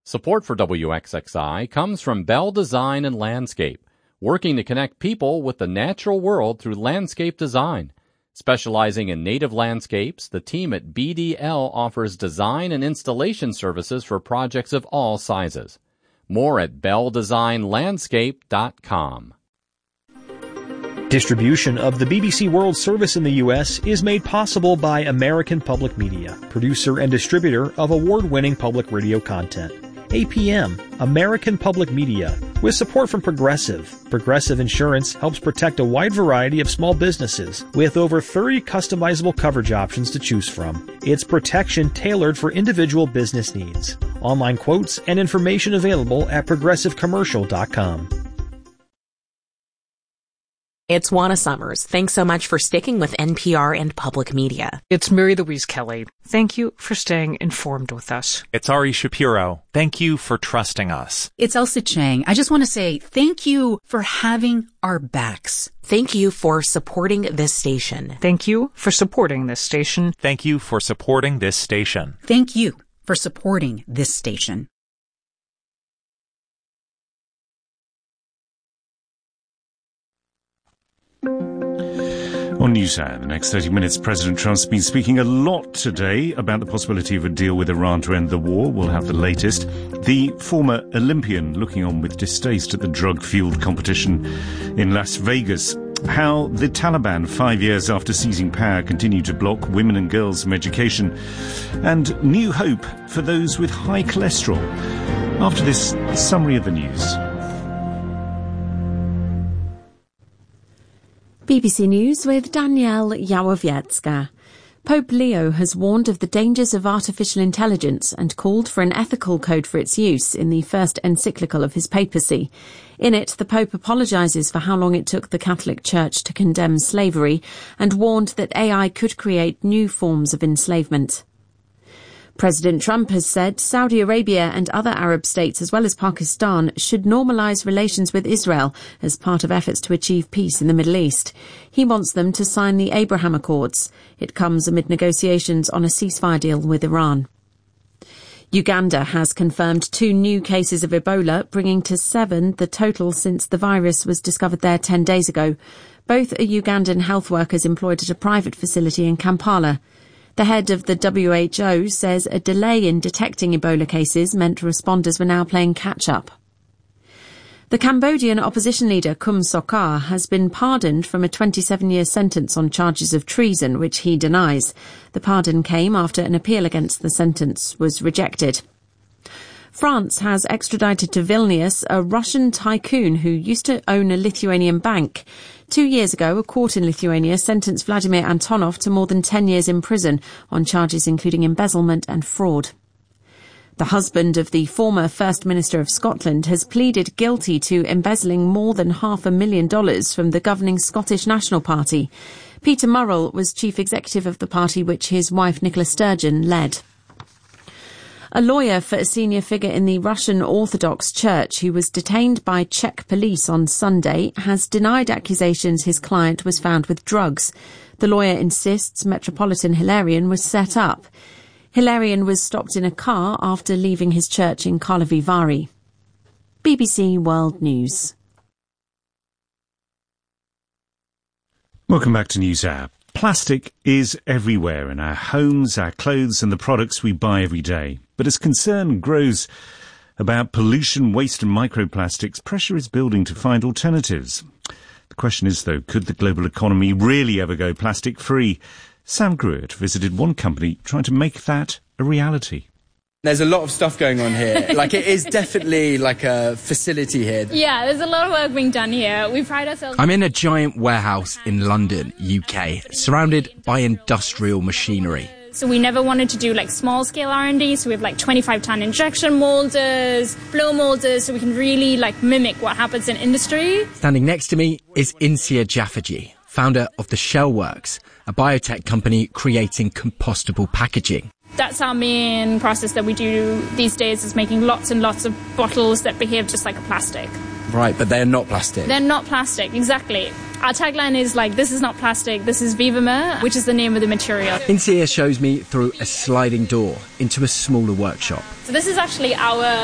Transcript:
Support for WXXI comes from Bell Design and Landscape, working to connect people with the natural world through landscape design. Specializing in native landscapes, the team at BDL offers design and installation services for projects of all sizes. More at belldesignlandscape.com. Distribution of the BBC World Service in the U.S. is made possible by American Public Media, producer and distributor of award-winning public radio content. APM, American Public Media, with support from Progressive. Progressive Insurance helps protect a wide variety of small businesses with over 30 customizable coverage options to choose from. It's protection tailored for individual business needs. Online quotes and information available at progressivecommercial.com. It's Juana Summers. Thanks so much for sticking with NPR and Public Media. It's Mary Louise Kelly. Thank you for staying informed with us. It's Ari Shapiro. Thank you for trusting us. It's Elsa Chang. I just want to say thank you for having our backs. Thank you for supporting this station. Thank you for supporting this station. Thank you for supporting this station. Thank you for supporting this station. On NewsHour, the next 30 minutes, President Trump's been speaking a lot today about the possibility of a deal with Iran to end the war. We'll have the latest. The former Olympian looking on with distaste at the drug-fueled competition in Las Vegas. How the Taliban, 5 years after seizing power, continue to block women and girls from education. And new hope for those with high cholesterol. After this summary of the news. BBC News with Danielle Yałowiecka. Pope Leo has warned of the dangers of artificial intelligence and called for an ethical code for its use in the first encyclical of his papacy. In it, the Pope apologises for how long it took the Catholic Church to condemn slavery and warned that AI could create new forms of enslavement. President Trump has said Saudi Arabia and other Arab states, as well as Pakistan, should normalise relations with Israel as part of efforts to achieve peace in the Middle East. He wants them to sign the Abraham Accords. It comes amid negotiations on a ceasefire deal with Iran. Uganda has confirmed 2 new cases of Ebola, bringing to 7 the total since the virus was discovered there 10 days ago. Both are Ugandan health workers employed at a private facility in Kampala. The head of the WHO says a delay in detecting Ebola cases meant responders were now playing catch-up. The Cambodian opposition leader Kum Sokha has been pardoned from a 27-year sentence on charges of treason, which he denies. The pardon came after an appeal against the sentence was rejected. France has extradited to Vilnius a Russian tycoon who used to own a Lithuanian bank. 2 years ago, a court in Lithuania sentenced Vladimir Antonov to more than 10 years in prison on charges including embezzlement and fraud. The husband of the former First Minister of Scotland has pleaded guilty to embezzling more than $500,000 from the governing Scottish National Party. Peter Murrell was chief executive of the party which his wife Nicola Sturgeon led. A lawyer for a senior figure in the Russian Orthodox Church who was detained by Czech police on Sunday has denied accusations his client was found with drugs. The lawyer insists Metropolitan Hilarion was set up. Hilarion was stopped in a car after leaving his church in Karlovy Vary. BBC World News. Welcome back to NewsHour. Plastic is everywhere in our homes, our clothes and the products we buy every day. But as concern grows about pollution, waste and microplastics, pressure is building to find alternatives. The question is, though, could the global economy really ever go plastic-free? Sam Gruert visited one company trying to make that a reality. There's a lot of stuff going on here. Like, it is definitely like a facility here. Yeah, there's a lot of work being done here. We pride ourselves... I'm in a giant warehouse in London, UK, surrounded by industrial machinery. So we never wanted to do like small-scale R&D, so we have like 25-ton injection molders, blow molders, so we can really like mimic what happens in industry. Standing next to me is Insia Jafferji, founder of the Shell Works, a biotech company creating compostable packaging. That's our main process that we do these days, is making lots and lots of bottles that behave just like a plastic. Right, but they're not plastic. They're not plastic, exactly. Our tagline is like, this is not plastic, this is Vivamer, which is the name of the material. Insia shows me through a sliding door into a smaller workshop. So this is actually our